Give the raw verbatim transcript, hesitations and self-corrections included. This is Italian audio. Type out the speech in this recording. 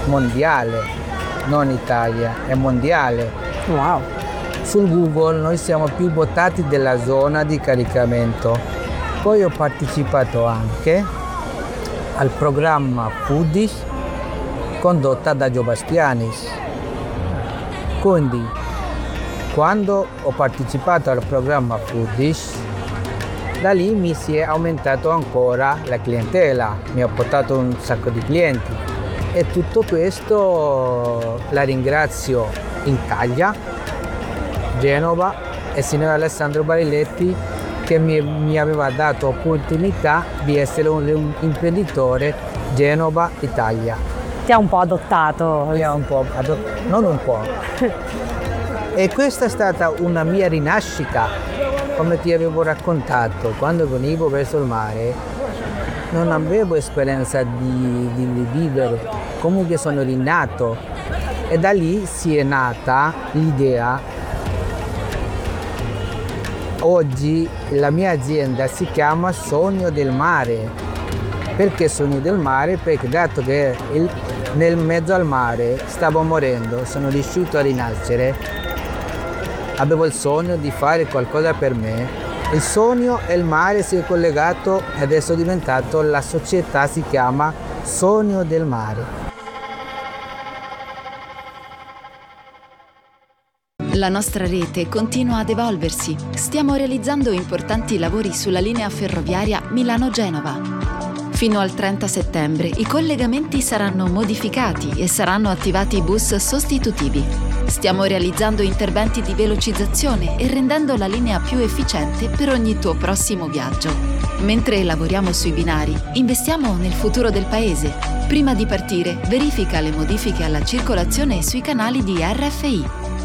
mondiale, non Italia, è mondiale. Wow. Sul Google noi siamo più votati della zona di caricamento. Poi ho partecipato anche al programma Foodies condotta da Gio Bastianis. Quindi, quando ho partecipato al programma Foodies, da lì mi si è aumentato ancora la clientela, mi ha portato un sacco di clienti e tutto questo la ringrazio Italia, Genova e signor Alessandro Bariletti che mi, mi aveva dato opportunità di essere un, un imprenditore Genova Italia. Ti ha un po' adottato. Mi ha un po' adottato, non un po'. E questa è stata una mia rinascita, come ti avevo raccontato, quando venivo verso il mare non avevo esperienza di, di vivere, comunque sono rinato e da lì si è nata l'idea. Oggi la mia azienda si chiama Sogno del Mare. Perché Sogno del Mare? Perché dato che il, nel mezzo al mare stavo morendo, sono riuscito a rinascere, avevo il sogno di fare qualcosa per me. Il sogno e il mare si è collegato e adesso è diventato, la società si chiama Sogno del Mare. La nostra rete continua ad evolversi. Stiamo realizzando importanti lavori sulla linea ferroviaria Milano-Genova. Fino al trenta settembre i collegamenti saranno modificati e saranno attivati bus sostitutivi. Stiamo realizzando interventi di velocizzazione e rendendo la linea più efficiente per ogni tuo prossimo viaggio. Mentre lavoriamo sui binari, investiamo nel futuro del paese. Prima di partire, verifica le modifiche alla circolazione sui canali di R F I.